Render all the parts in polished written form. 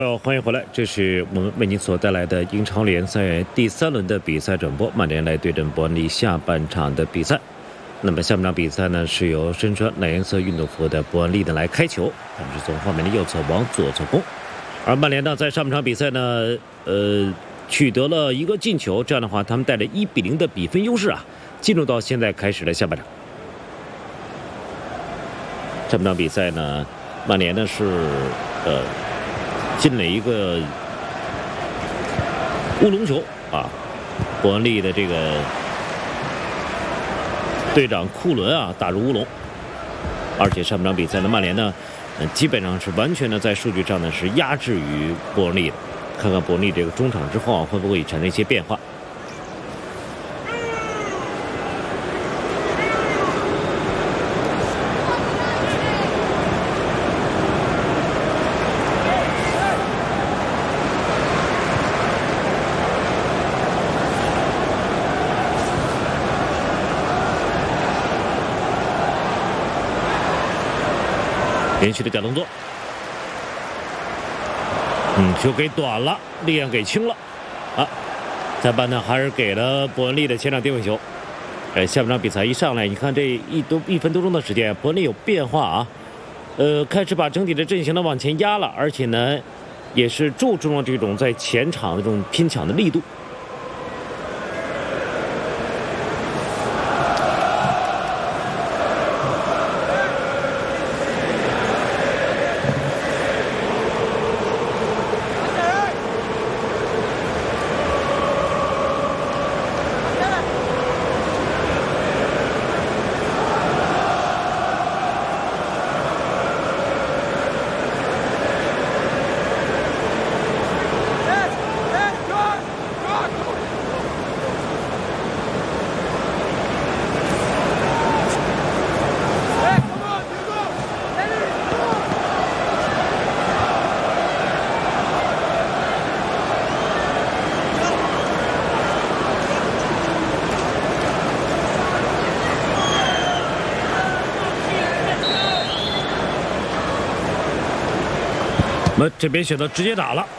欢迎回来，这是我们为您所带来的英超联赛第3轮的比赛转播。曼联来对阵伯恩利下半场的比赛。那么下半场比赛呢，是由身穿蓝颜色运动服的伯恩利呢来开球，他们是从画面的右侧往左侧攻。而曼联呢，在上半场比赛呢，取得了一个进球，这样的话，他们带着1-0的比分优势啊，进入到现在开始的下半场。这半场比赛呢，曼联呢是进了一个乌龙球啊，伯恩利的这个队长库伦啊打入乌龙，而且上半场比赛的曼联呢，基本上是完全的在数据上呢是压制于伯恩利的。看看伯恩利这个中场之后啊，会不会产生一些变化？连续的假动作，球给短了，利昂给轻了，裁判呢还是给了伯恩利的前场定位球。下半场比赛一上来，你看这1分多钟的时间，伯恩利有变化啊，开始把整体的阵型呢往前压了，而且呢也是注重了这种在前场的这种拼抢的力度。这边选择直接打了，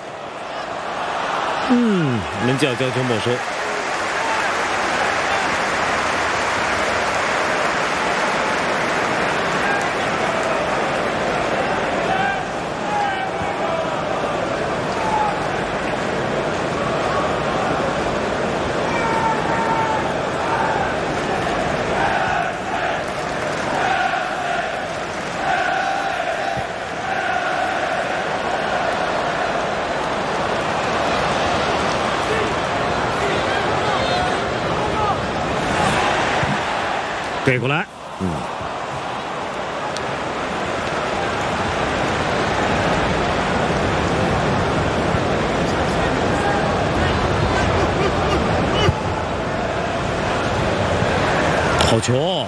门将将球没收。给过来，好球，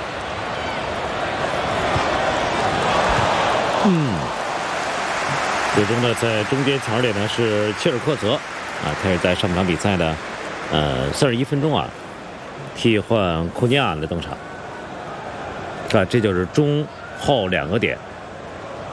最终呢，在中间抢点呢是切尔克泽他是在上半场比赛的31分钟替换库尼亚的登场，这就是中后2个点。